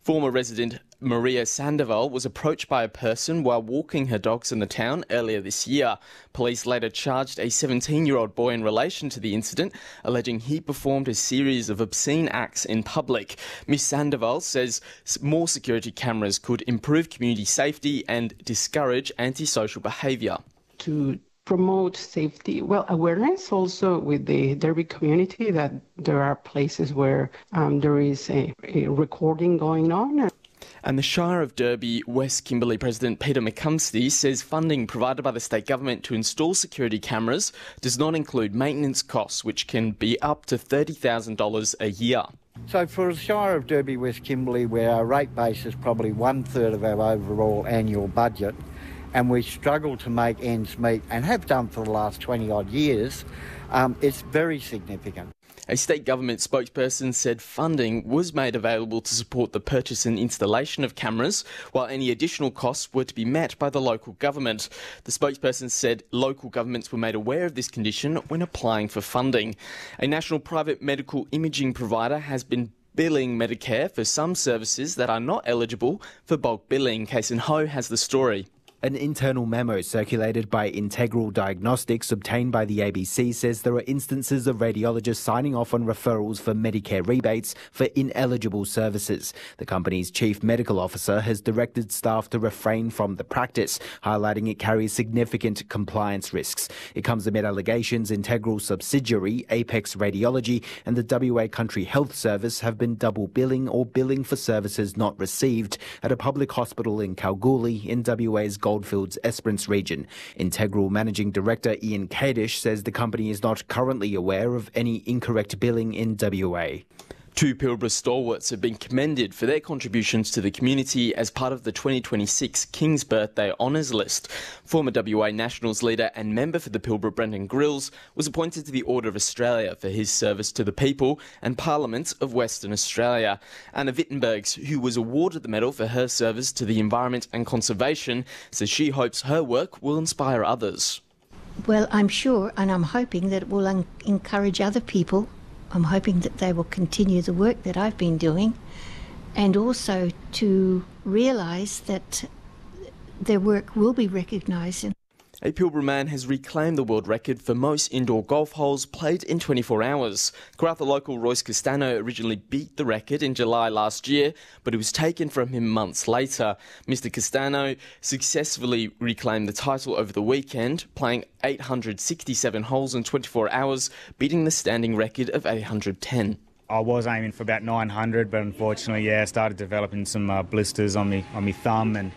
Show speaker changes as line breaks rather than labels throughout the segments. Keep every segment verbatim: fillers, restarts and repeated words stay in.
Former resident Maria Sandoval was approached by a person while walking her dogs in the town earlier this year. Police later charged a seventeen-year-old boy in relation to the incident, alleging he performed a series of obscene acts in public. Miss Sandoval says more security cameras could improve community safety and discourage antisocial behaviour.
To promote safety, well, awareness also with the Derby community that there are places where um, there is a, a recording going on.
And the Shire of Derby West Kimberley President Peter McCumsty says funding provided by the state government to install security cameras does not include maintenance costs, which can be up to thirty thousand dollars a year.
So for the Shire of Derby West Kimberley, where our rate base is probably one third of our overall annual budget, and we struggle to make ends meet and have done for the last twenty odd years, um, it's very significant.
A state government spokesperson said funding was made available to support the purchase and installation of cameras, while any additional costs were to be met by the local government. The spokesperson said local governments were made aware of this condition when applying for funding. A national private medical imaging provider has been billing Medicare for some services that are not eligible for bulk billing. Kason Ho has the story.
An internal memo circulated by Integral Diagnostics obtained by the A B C says there are instances of radiologists signing off on referrals for Medicare rebates for ineligible services. The company's chief medical officer has directed staff to refrain from the practice, highlighting it carries significant compliance risks. It comes amid allegations Integral subsidiary Apex Radiology and the W A Country Health Service have been double billing or billing for services not received at a public hospital in Kalgoorlie in W A's Goldfields Esperance region. Integral Managing Director Ian Kadish says the company is not currently aware of any incorrect billing in W A.
Two Pilbara stalwarts have been commended for their contributions to the community as part of the twenty twenty-six King's Birthday Honours List. Former W A Nationals leader and member for the Pilbara Brendan Grills was appointed to the Order of Australia for his service to the people and Parliament of Western Australia. Anna Wittenbergs, who was awarded the medal for her service to the environment and conservation, says she hopes her work will inspire others.
Well, I'm sure and I'm hoping that it will un- encourage other people. I'm hoping that they will continue the work that I've been doing and also to realise that their work will be recognised.
A Pilbara man has reclaimed the world record for most indoor golf holes played in twenty-four hours. Karratha local Royce Castano originally beat the record in July last year, but it was taken from him months later. Mister Castano successfully reclaimed the title over the weekend, playing eight hundred sixty-seven holes in twenty-four hours, beating the standing record of eight hundred ten.
I was aiming for about nine hundred, but unfortunately, yeah, I started developing some uh, blisters on me on my thumb and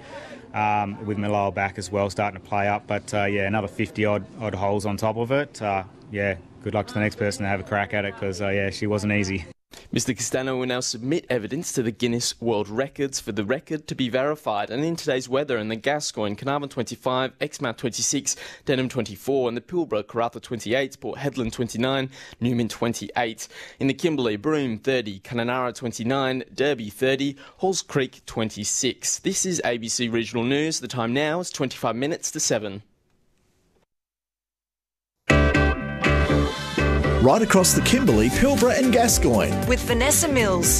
um, with my lower back as well, starting to play up. But uh, yeah, another fifty odd odd holes on top of it. Uh, yeah, good luck to the next person to have a crack at it because uh, yeah, she wasn't easy.
Mister Castano will now submit evidence to the Guinness World Records for the record to be verified. And in today's weather, in the Gascoyne, Carnarvon twenty-five, Exmouth twenty-six, Denham twenty-four, and the Pilbara, Karratha twenty-eight, Port Hedland twenty-nine, Newman twenty-eight. In the Kimberley, Broome thirty, Kununurra twenty-nine, Derby thirty, Halls Creek twenty-six. This is A B C Regional News. The time now is twenty-five minutes to seven.
Right across the Kimberley, Pilbara and Gascoyne.
With Vanessa Mills.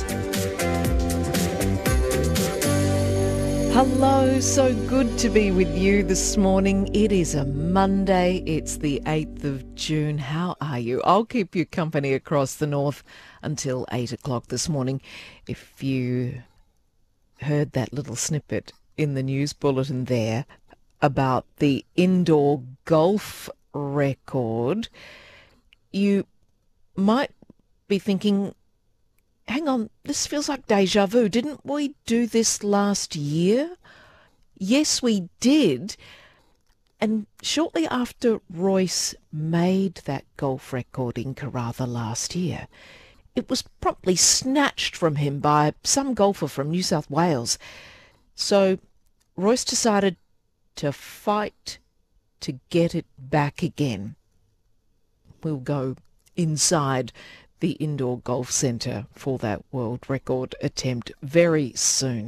Hello, so good to be with you this morning. It is a Monday, it's the eighth of June. How are you? I'll keep you company across the north until eight o'clock this morning. If you heard that little snippet in the news bulletin there about the indoor golf record, you might be thinking, hang on, this feels like deja vu. Didn't we do this last year? Yes, we did. And shortly after Royce made that golf record in Karratha last year, it was promptly snatched from him by some golfer from New South Wales. So Royce decided to fight to get it back again. We'll go inside the indoor golf centre for that world record attempt very soon.